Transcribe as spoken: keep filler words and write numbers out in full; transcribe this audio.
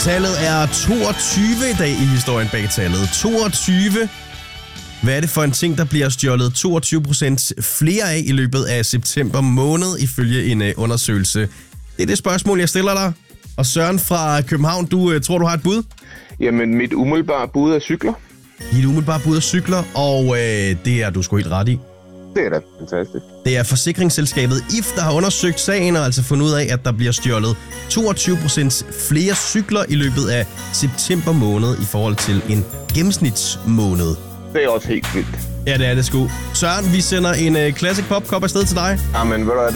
Tallet er toogtyve i dag i historien bag tallet. toogtyve. Hvad er det for en ting, der bliver stjålet toogtyve procent flere af i løbet af september måned, ifølge en uh, undersøgelse? Det er det spørgsmål, jeg stiller dig. Og Søren fra København, du uh, tror, du har et bud? Jamen, mit umiddelbare bud er cykler. Dit umiddelbare bud er cykler, og uh, det er du sgu helt ret i. Det er da fantastisk. Det er forsikringsselskabet I F, der har undersøgt sagen og altså fundet ud af, at der bliver stjålet toogtyve procent flere cykler i løbet af september måned i forhold til en gennemsnitsmåned. Det er også helt vildt. Ja, det er det sgu. Søren, vi sender en uh, Classic Pop Cup afsted til dig. Jamen, ved du hvad,